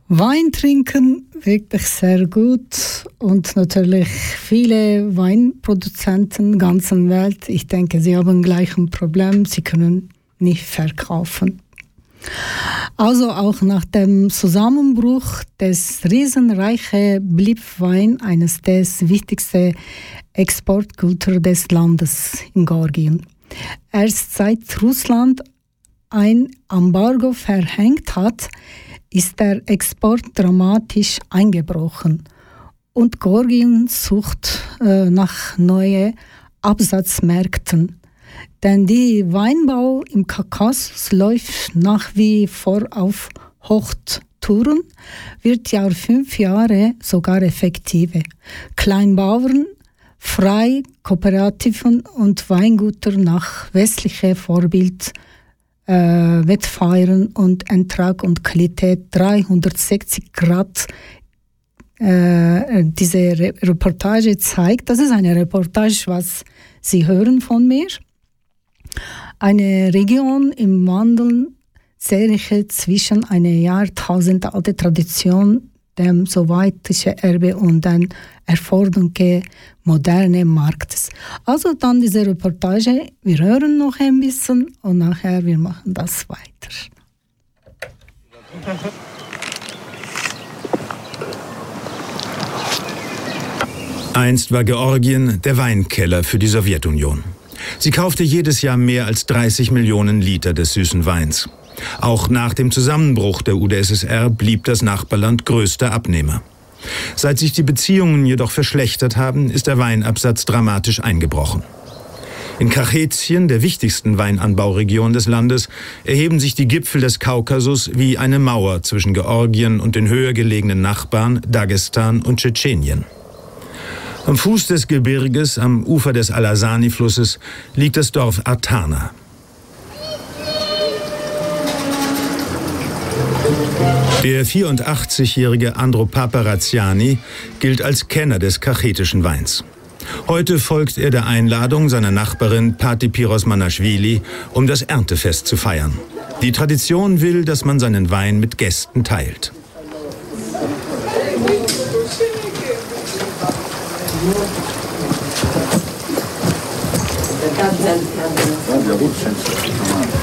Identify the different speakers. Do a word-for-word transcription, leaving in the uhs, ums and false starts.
Speaker 1: Wein trinken, wirklich sehr gut. Und natürlich viele Weinproduzenten der ganzen Welt. Ich denke, sie haben gleich ein Problem. Sie können nicht verkaufen. Also auch nach dem Zusammenbruch des Riesenreiches blieb Wein eines der wichtigsten Exportgüter des Landes in Georgien. Erst seit Russland ein Embargo verhängt hat, ist der Export dramatisch eingebrochen und Georgien sucht äh, nach neuen Absatzmärkten. Denn der Weinbau im Kaukasus läuft nach wie vor auf Hochtouren, wird ja fünf Jahre sogar effektiver. Kleinbauern, frei, Kooperativen und Weingüter nach westlichem Vorbild äh, wettfeiern und Ertrag und Qualität dreihundertsechzig Grad. Äh, diese Re- Reportage zeigt, das ist eine Reportage, was Sie hören von mir. Eine Region im Wandel, Serie zwischen einer jahrtausendalte Tradition, dem sowjetischen Erbe und den Erforderungen modernen Marktes. Also dann diese Reportage, wir hören noch ein bisschen und nachher wir machen das weiter.
Speaker 2: Einst war Georgien der Weinkeller für die Sowjetunion. Sie kaufte jedes Jahr mehr als dreißig Millionen Liter des süßen Weins. Auch nach dem Zusammenbruch der U d S S R blieb das Nachbarland größter Abnehmer. Seit sich die Beziehungen jedoch verschlechtert haben, ist der Weinabsatz dramatisch eingebrochen. In Kachetien, der wichtigsten Weinanbauregion des Landes, erheben sich die Gipfel des Kaukasus wie eine Mauer zwischen Georgien und den höher gelegenen Nachbarn Dagestan und Tschetschenien. Am Fuß des Gebirges, am Ufer des Alasani-Flusses, liegt das Dorf Artana. Der vierundachtzigjährige Andro Paparaziani gilt als Kenner des kachetischen Weins. Heute folgt er der Einladung seiner Nachbarin Pati Pirosmanaschwili, um das Erntefest zu feiern. Die Tradition will, dass man seinen Wein mit Gästen teilt.